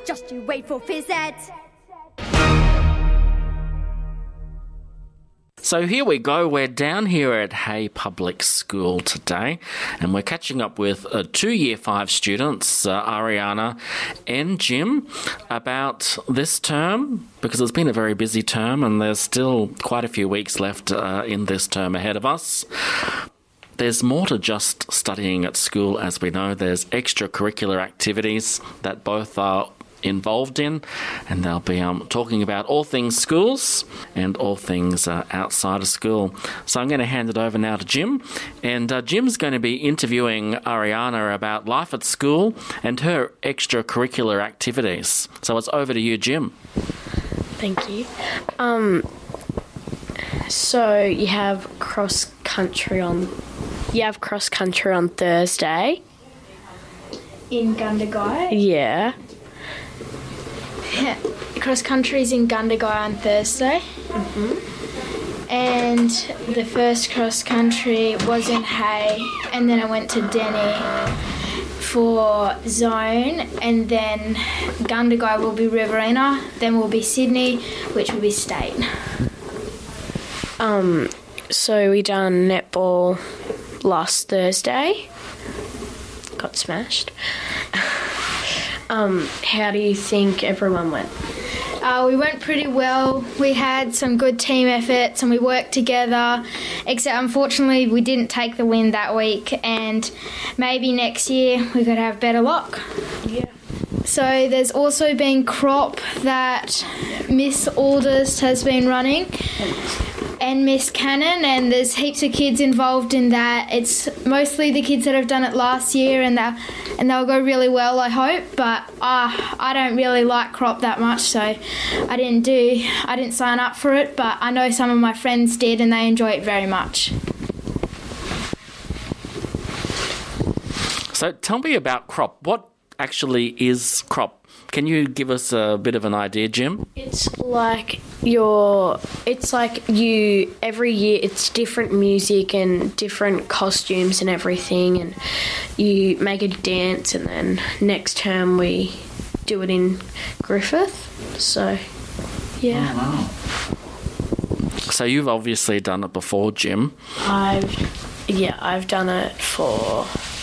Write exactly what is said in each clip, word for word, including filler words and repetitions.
Just you wait for phys ed. So here we go. We're down here at Hay Public School today, and we're catching up with uh, two Year five students, uh, Ariana and Jim, about this term, because it's been a very busy term and there's still quite a few weeks left uh, in this term ahead of us. There's more to just studying at school, as we know. There's extracurricular activities that both are involved in, and they'll be um, talking about all things schools and all things uh, outside of school. So I'm going to hand it over now to Jim, and uh, Jim's going to be interviewing Ariana about life at school and her extracurricular activities. So it's over to you, Jim. Thank you. Um, so you have cross country on you have cross country on Thursday In Gundagai. Yeah. Cross country's in Gundagai on Thursday. Mm-hmm. And the first cross country was in Hay, and then I went to Denny for zone, and then Gundagai will be Riverina, then will be Sydney, which will be state. Um, so we done netball last Thursday. Got smashed. um, how do you think everyone went? Uh, we went pretty well. We had some good team efforts and we worked together, except unfortunately we didn't take the win that week, and maybe next year we could have better luck. Yeah. So there's also been crop that Miss Alders has been running, and Miss Cannon, and there's heaps of kids involved in that. It's mostly the kids that have done it last year, and they'll, and they'll go really well, I hope, but uh, I don't really like crop that much, so I didn't do, I didn't sign up for it, but I know some of my friends did and they enjoy it very much. So tell me about crop. What actually is crop? Can you give us a bit of an idea, Jim? It's like your, it's like you, every year it's different music and different costumes and everything, and you make a dance, and then next term we do it in Griffith. So, yeah. Oh, wow. So you've obviously done it before, Jim. I've, yeah, I've done it for,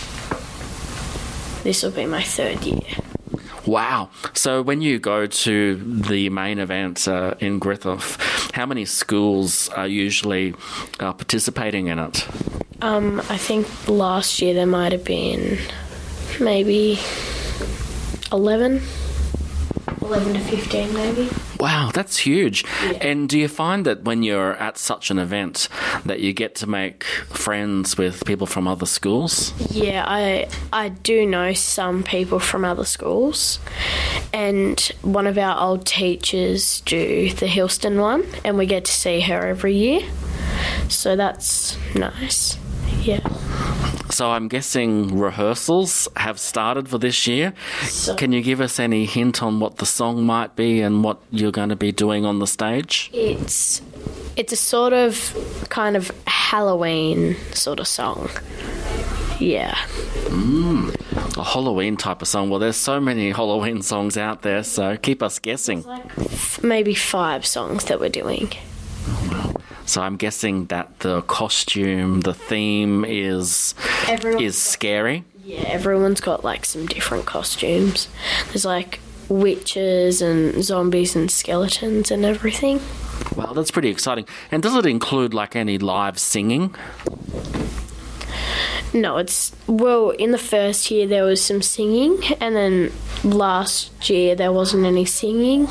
this will be my third year. Wow. So when you go to the main event uh, in Griffith, how many schools are usually uh, participating in it? Um, I think last year there might have been maybe eleven. eleven to fifteen maybe. Wow, that's huge. Yeah. And do you find that when you're at such an event that you get to make friends with people from other schools? Yeah, I I do know some people from other schools, and one of our old teachers do the Hillston one, and we get to see her every year, so that's nice. Yeah. So I'm guessing rehearsals have started for this year. So, Can you give us any hint on what the song might be and what you're going to be doing on the stage? it's it's a sort of kind of Halloween sort of song. Yeah. Mm, a Halloween type of song. Well, there's so many Halloween songs out there, so keep us guessing. Like maybe five songs that we're doing. So I'm guessing that the costume, the theme is Everyone's is scary. Yeah, everyone's got like some different costumes. There's like witches and zombies and skeletons and everything. Well, that's pretty exciting. And does it include like any live singing? No, it's, well, in the first year there was some singing, and then last year there wasn't any singing.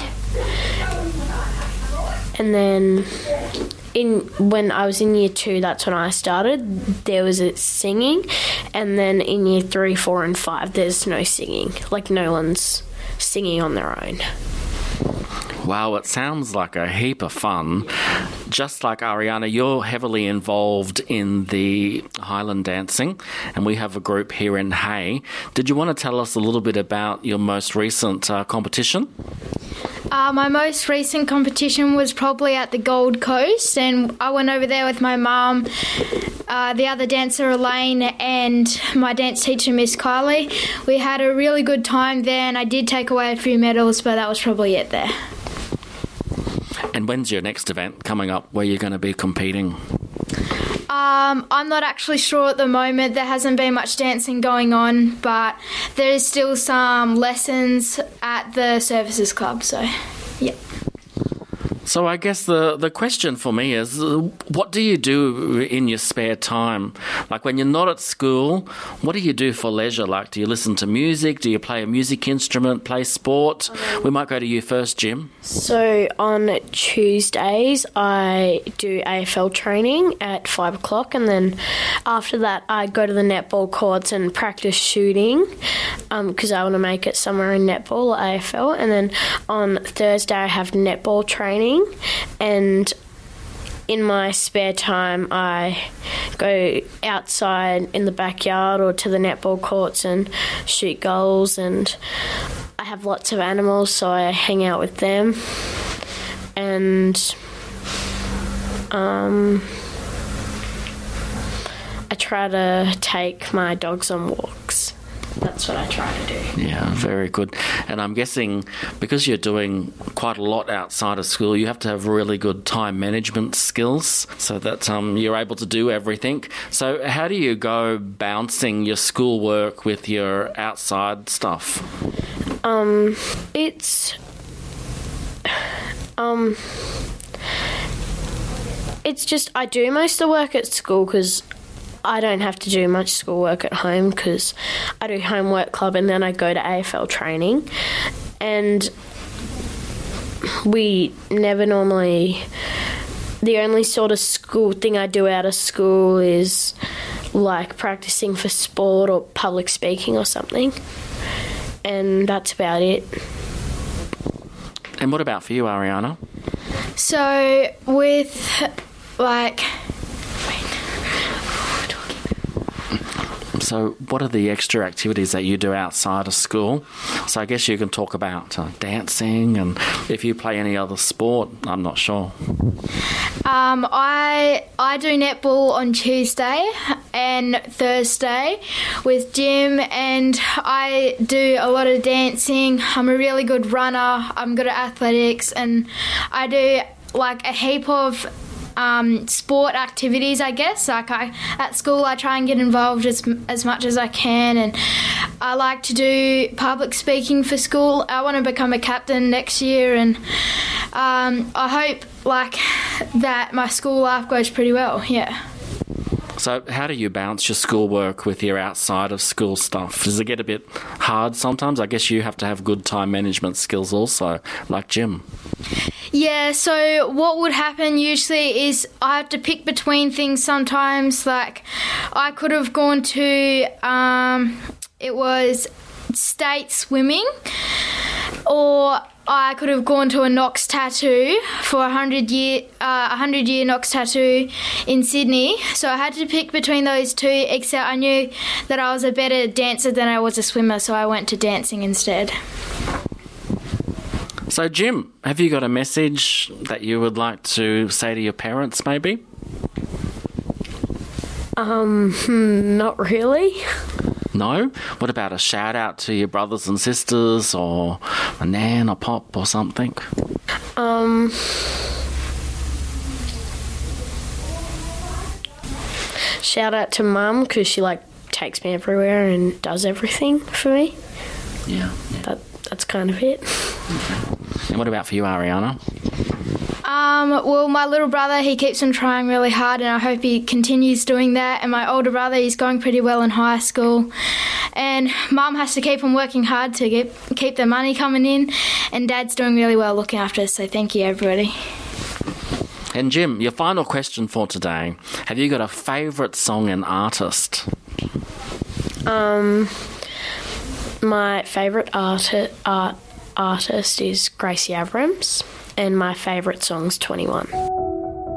And then in when I was in year two, that's when I started, there was a singing, and then in year three, four and five there's no singing. Like no one's singing on their own. Wow, it sounds like a heap of fun. Just like Ariana, you're heavily involved in the Highland dancing, and we have a group here in Hay. Did you want to tell us a little bit about your most recent uh, competition? Uh, my most recent competition was probably at the Gold Coast, and I went over there with my mum, uh, the other dancer Elaine, and my dance teacher Miss Kylie. We had a really good time there, and I did take away a few medals, but that was probably it there. And when's your next event coming up where you're going to be competing? Um, I'm not actually sure at the moment. There hasn't been much dancing going on, but there is still some lessons at the Services Club, so yeah. So I guess the, the question for me is, uh, what do you do in your spare time? Like when you're not at school, what do you do for leisure? Like, do you listen to music? Do you play a music instrument, play sport? We might go to you first, Jim. So on Tuesdays, I do A F L training at five o'clock, and then after that, I go to the netball courts and practice shooting because um, I want to make it somewhere in netball or A F L. And then on Thursday, I have netball training. And in my spare time, I go outside in the backyard or to the netball courts and shoot goals. And I have lots of animals, so I hang out with them. And um, I try to take my dogs on walks. That's what I try to do. Yeah, very good. And I'm guessing because you're doing quite a lot outside of school, you have to have really good time management skills so that um, you're able to do everything. So how do you go balancing your schoolwork with your outside stuff? Um, it's... Um... It's just I do most of the work at school because I don't have to do much schoolwork at home because I do homework club and then I go to A F L training. And we never normally... The only sort of school thing I do out of school is like practicing for sport or public speaking or something. And that's about it. And what about for you, Ariana? So with like... So what are the extra activities that you do outside of school? So I guess you can talk about uh, dancing, and if you play any other sport, I'm not sure. Um, I I do netball on Tuesday and Thursday with Jim, and I do a lot of dancing. I'm a really good runner. I'm good at athletics, and I do like a heap of Um, sport activities, I guess. Like I, at school, I try and get involved as as much as I can, and I like to do public speaking for school. I want to become a captain next year, and um, I hope like that my school life goes pretty well. Yeah. So how do you balance your schoolwork with your outside of school stuff? Does it get a bit hard sometimes? I guess you have to have good time management skills also, like Jim. Yeah, so what would happen usually is I have to pick between things sometimes. Like I could have gone to, um, it was state swimming, or I could have gone to a Knox tattoo for a hundred year, uh, a hundred year Knox tattoo in Sydney. So I had to pick between those two, except I knew that I was a better dancer than I was a swimmer, so I went to dancing instead. So, Jim, have you got a message that you would like to say to your parents, maybe? Um, hmm, not really. No? What about a shout out to your brothers and sisters, or a nan or pop or something? Um, shout out to Mum because she like takes me everywhere and does everything for me. Yeah. yeah. That that's kind of it. Okay. And what about for you, Ariana? Um, well, my little brother, he keeps on trying really hard, and I hope he continues doing that. And my older brother, he's going pretty well in high school. And Mum has to keep on working hard to get, keep the money coming in. And Dad's doing really well looking after us, so thank you, everybody. And Jim, your final question for today. Have you got a favourite song and artist? Um, my favourite art, art, artist is Gracie Abrams, and my favourite song's twenty-one.